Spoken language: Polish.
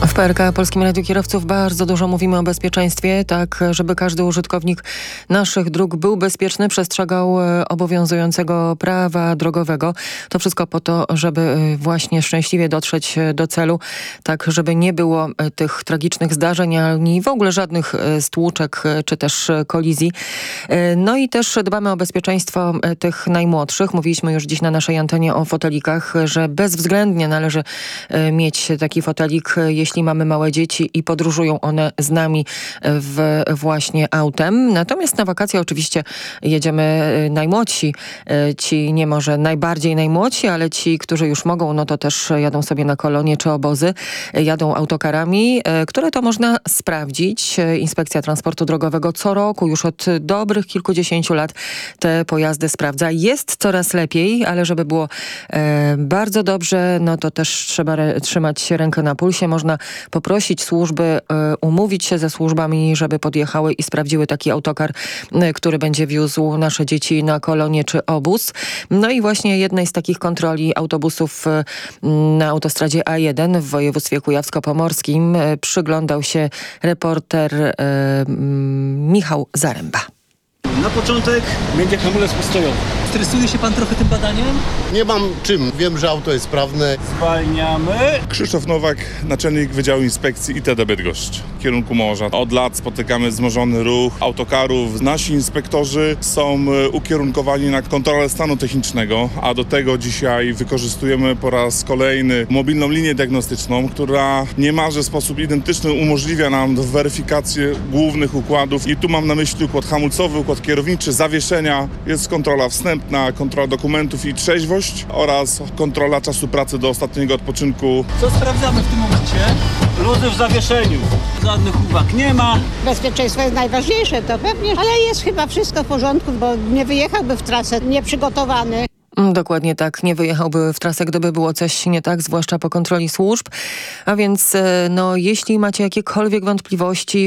W PRK Polskim Radiu Kierowców bardzo dużo mówimy o bezpieczeństwie, tak żeby każdy użytkownik naszych dróg był bezpieczny, przestrzegał obowiązującego prawa drogowego. To wszystko po to, żeby właśnie szczęśliwie dotrzeć do celu, tak żeby nie było tych tragicznych zdarzeń, ani w ogóle żadnych stłuczek czy też kolizji. No i też dbamy o bezpieczeństwo tych najmłodszych. Mówiliśmy już dziś na naszej antenie o fotelikach, że bezwzględnie należy mieć taki fotelik, jeśli mamy małe dzieci i podróżują one z nami właśnie autem. Natomiast na wakacje oczywiście jedziemy najmłodsi. Ci nie może najbardziej najmłodsi, ale ci, którzy już mogą, no to też jadą sobie na kolonie czy obozy. Jadą autokarami, które to można sprawdzić. Inspekcja Transportu Drogowego co roku, już od dobrych kilkudziesięciu lat te pojazdy sprawdza. Jest coraz lepiej, ale żeby było bardzo dobrze, no to też trzeba trzymać rękę na pulsie. Można poprosić służby, umówić się ze służbami, żeby podjechały i sprawdziły taki autokar, który będzie wiózł nasze dzieci na kolonie czy obóz. No i właśnie jednej z takich kontroli autobusów na autostradzie A1 w województwie kujawsko-pomorskim przyglądał się reporter Michał Zaręba. Na początek będzie hamulec postojowy. Stresuje się pan trochę tym badaniem? Nie mam czym. Wiem, że auto jest sprawne. Zwalniamy. Krzysztof Nowak, naczelnik Wydziału Inspekcji ITD Bydgoszcz w kierunku morza. Od lat spotykamy wzmożony ruch autokarów. Nasi inspektorzy są ukierunkowani na kontrolę stanu technicznego, a do tego dzisiaj wykorzystujemy po raz kolejny mobilną linię diagnostyczną, która niemalże w sposób identyczny umożliwia nam weryfikację głównych układów. I tu mam na myśli układ hamulcowy, układ kierowniczy, zawieszenia. Jest kontrola wstępna, kontrola dokumentów i trzeźwość oraz kontrola czasu pracy do ostatniego odpoczynku. Co sprawdzamy w tym momencie? Luzy w zawieszeniu. Żadnych uwag nie ma. Bezpieczeństwo jest najważniejsze, to pewnie, ale jest chyba wszystko w porządku, bo nie wyjechałby w trasę nieprzygotowany. Dokładnie tak, nie wyjechałby w trasę, gdyby było coś nie tak, zwłaszcza po kontroli służb. A więc no, jeśli macie jakiekolwiek wątpliwości,